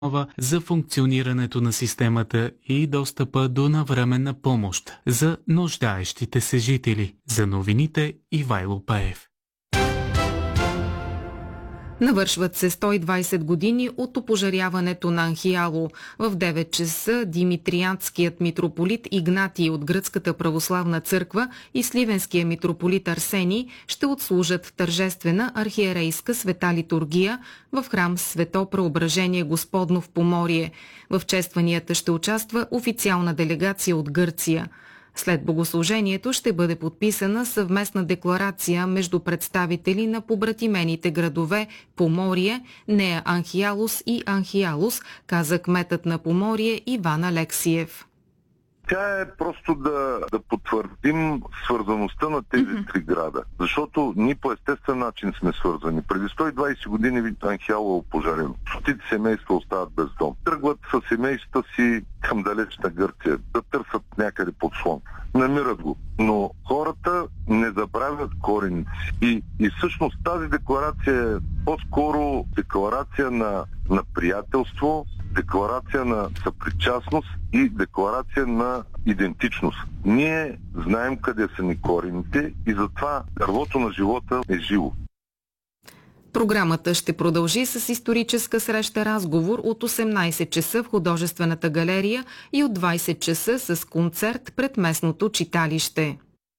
за функционирането на системата и достъпа до навременна помощ за нуждаещите се жители. За новините Ивайло Паев. Навършват се 120 години от опожаряването на Анхиало. В 9 часа димитриянският митрополит Игнатий от Гръцката православна църква и сливенския митрополит Арсений ще отслужат тържествена архиерейска света литургия в храм Свето Преображение Господно в Поморие. В честванията ще участва официална делегация от Гърция. След богослужението ще бъде подписана съвместна декларация между представители на побратимените градове Поморие, Нея Анхиалус и Анхиалус, каза кметът на Поморие Иван Алексиев. Тя е просто да потвърдим свързаността на тези три града, защото ние по естествен начин сме свързани. Преди 120 години Анхиало е опожарено. Стотици семейства остават без дом. Тръгват с семействата си към далечна Гърция, да търсят някъде подслон. Намират го. Но хората не забравят корените си. И всъщност тази декларация е по-скоро декларация на приятелство, декларация на съпричастност и декларация на идентичност. Ние знаем къде са ни корените и затова дървото на живота е живо. Програмата ще продължи с историческа среща-разговор от 18 часа в художествената галерия и от 20 часа с концерт пред местното читалище.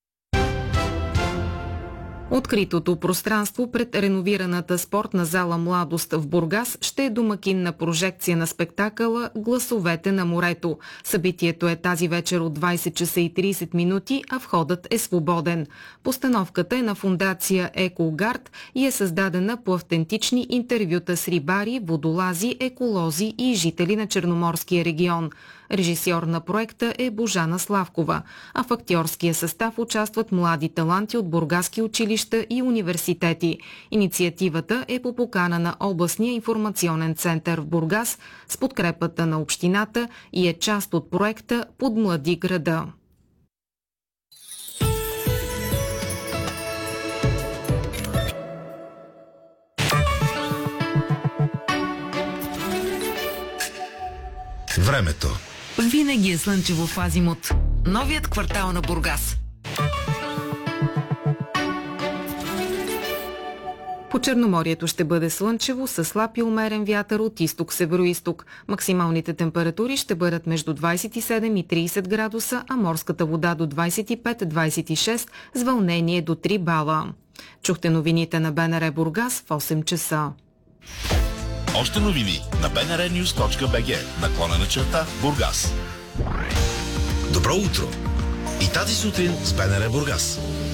Откритото пространство пред реновираната спортна зала Младост в Бургас ще е домакин на прожекция на спектакъла "Гласовете на морето". Събитието е тази вечер от 20 часа и 30 минути, а входът е свободен. Постановката е на фондация Екогард и е създадена по автентични интервюта с рибари, водолази, еколози и жители на Черноморския регион. Режисьор на проекта е Божана Славкова, а в актьорския състав участват млади таланти от бургаски училища и университети. Инициативата е по покана на областния информационен център в Бургас с подкрепата на общината и е част от проекта "Подмлади града". Времето. Винаги е слънчево в Азимут. Новият квартал на Бургас. По Черноморието ще бъде слънчево с слаб и умерен вятър от изток-североизток. Максималните температури ще бъдат между 27 и 30 градуса, а морската вода до 25-26 с вълнение до 3 бала. Чухте новините на БНР Бургас в 8 часа. Още новини на bnrnews.bg/Бургас. Добро утро! И тази сутрин с БНР Бургас.